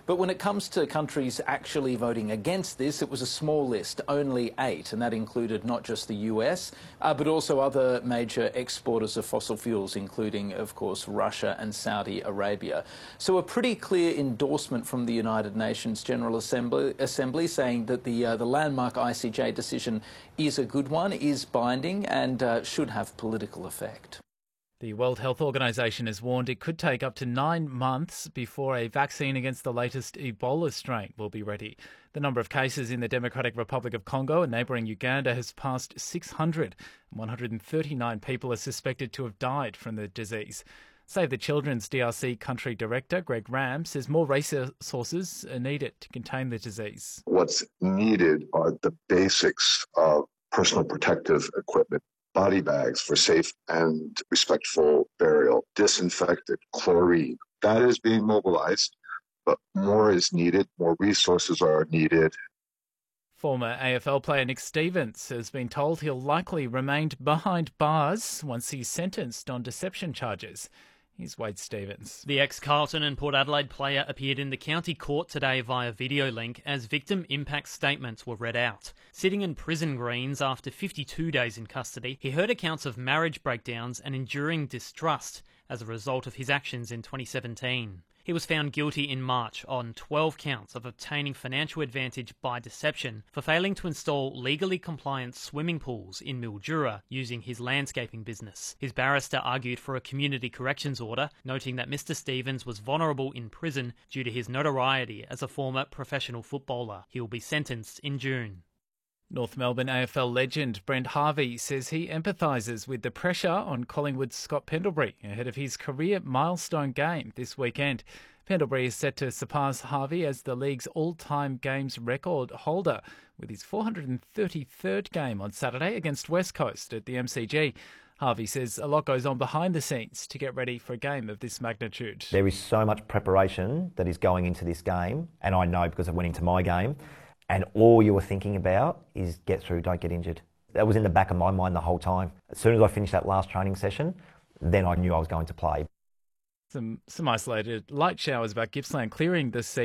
But when it comes to countries actually voting against this, it was a small list, only 8, and that included not just the US, but also other major exporters of fossil fuels, including, of course, Russia and Saudi Arabia. So a pretty clear endorsement from the United Nations General Assembly saying that the landmark ICJ decision is a good one, is binding, and should have political effect. The World Health Organization has warned it could take up to 9 months before a vaccine against the latest Ebola strain will be ready. The number of cases in the Democratic Republic of Congo and neighbouring Uganda has passed 600. 139 people are suspected to have died from the disease. Save the Children's DRC country director, Greg Ram, says more resources are needed to contain the disease. What's needed are the basics of personal protective equipment. Body bags for safe and respectful burial, disinfectant, chlorine. That is being mobilized, but more is needed, more resources are needed. Former AFL player Nick Stevens has been told he'll likely remain behind bars once he's sentenced on deception charges. Here's Wade Stevens. The ex-Carlton and Port Adelaide player appeared in the county court today via video link as victim impact statements were read out. Sitting in prison greens after 52 days in custody, he heard accounts of marriage breakdowns and enduring distrust as a result of his actions in 2017. He was found guilty in March on 12 counts of obtaining financial advantage by deception for failing to install legally compliant swimming pools in Mildura using his landscaping business. His barrister argued for a community corrections order, noting that Mr. Stevens was vulnerable in prison due to his notoriety as a former professional footballer. He will be sentenced in June. North Melbourne AFL legend Brent Harvey says he empathises with the pressure on Collingwood's Scott Pendlebury ahead of his career milestone game this weekend. Pendlebury is set to surpass Harvey as the league's all-time games record holder with his 433rd game on Saturday against West Coast at the MCG. Harvey says a lot goes on behind the scenes to get ready for a game of this magnitude. There is so much preparation that is going into this game, and I know because I went into my game, and all you were thinking about is get through, don't get injured. That was in the back of my mind the whole time. As soon as I finished that last training session, then I knew I was going to play. Some isolated light showers about Gippsland clearing this season.